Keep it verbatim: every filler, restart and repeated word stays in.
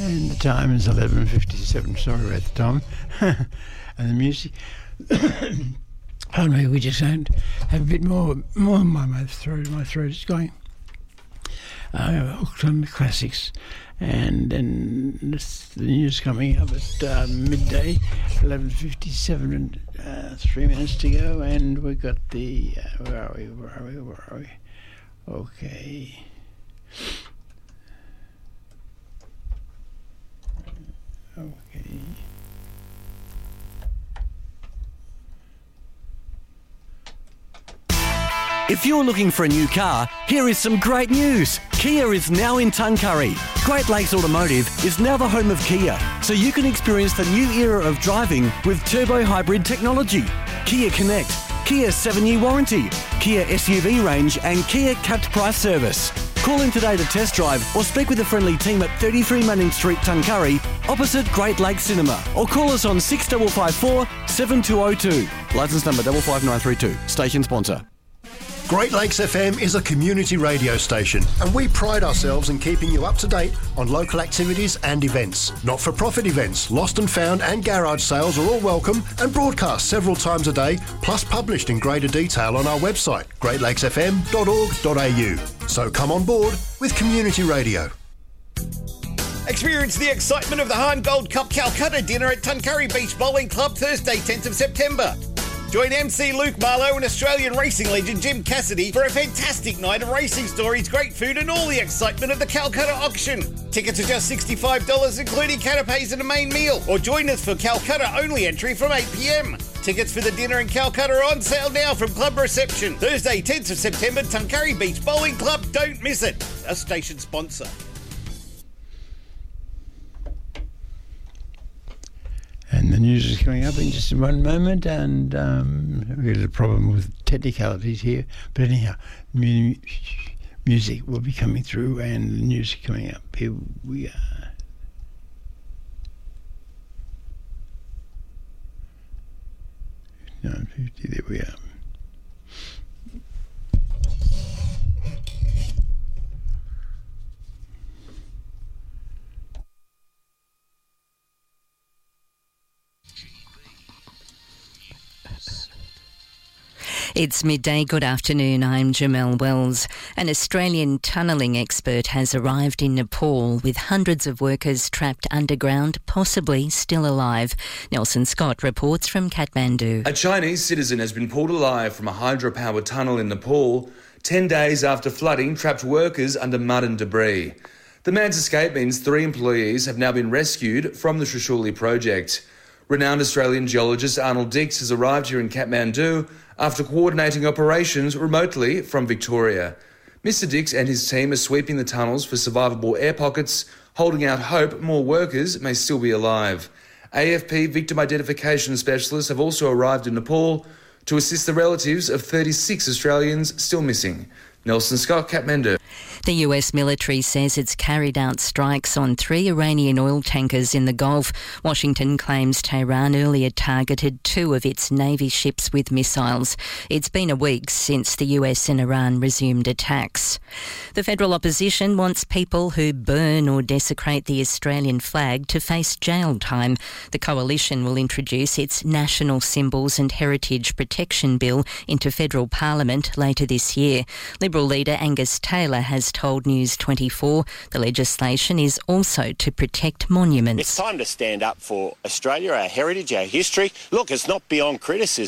And the time is eleven fifty-seven. Sorry about the time. And the music. Pardon me, we just don't have a bit more more in my mouth throat. My throat is going. Uh, hooked on the classics. And then this, the news coming up at uh, midday, eleven fifty-seven, and uh, three minutes to go. And we've got the. Uh, where are we? Where are we? Where are we? Okay. Okay. If you're looking for a new car, here is some great news. Kia is now in Tuncurry. Great Lakes Automotive is now the home of Kia, so you can experience the new era of driving with turbo hybrid technology. Kia Connect, Kia seven-year warranty, Kia S U V range and Kia capped price service. Call in today to test drive or speak with a friendly team at thirty-three Manning Street, Tuncurry, opposite Great Lakes Cinema, or call us on six five five four, seven two zero two. Licence number five five nine three two. Station sponsor. Great Lakes F M is a community radio station, and we pride ourselves in keeping you up to date on local activities and events. Not-for-profit events, lost and found and garage sales are all welcome and broadcast several times a day, plus published in greater detail on our website, great lakes f m dot org dot a u. So come on board with community radio. Experience the excitement of the Hahn Gold Cup Calcutta dinner at Tuncurry Beach Bowling Club Thursday, tenth of September. Join M C Luke Marlowe and Australian racing legend Jim Cassidy for a fantastic night of racing stories, great food and all the excitement of the Calcutta auction. Tickets are just sixty-five dollars including canapes and a main meal. Or join us for Calcutta only entry from eight p m. Tickets for the dinner in Calcutta are on sale now from Club Reception. Thursday, tenth of September, Tuncurry Beach Bowling Club. Don't miss it. A station sponsor. And the news is coming up in just one moment, and um, we've got a problem with technicalities here. But anyhow, mu- music will be coming through, and the news is coming up. Here we are. nine fifty, there we are. It's midday. Good afternoon. I'm Jamelle Wells. An Australian tunnelling expert has arrived in Nepal with hundreds of workers trapped underground, possibly still alive. Nelson Scott reports from Kathmandu. A Chinese citizen has been pulled alive from a hydropower tunnel in Nepal, ten days after flooding trapped workers under mud and debris. The man's escape means three employees have now been rescued from the Trishuli project. Renowned Australian geologist Arnold Dix has arrived here in Kathmandu after coordinating operations remotely from Victoria. Mister Dix and his team are sweeping the tunnels for survivable air pockets, holding out hope more workers may still be alive. A F P victim identification specialists have also arrived in Nepal to assist the relatives of thirty-six Australians still missing. Nelson Scott, Kathmandu. The U S military says it's carried out strikes on three Iranian oil tankers in the Gulf. Washington claims Tehran earlier targeted two of its Navy ships with missiles. It's been a week since the U S and Iran resumed attacks. The federal opposition wants people who burn or desecrate the Australian flag to face jail time. The coalition will introduce its National Symbols and Heritage Protection Bill into federal parliament later this year. Liberal leader Angus Taylor has told News twenty-four the legislation is also to protect monuments. It's time to stand up for Australia, our heritage, our history. Look, it's not beyond criticism.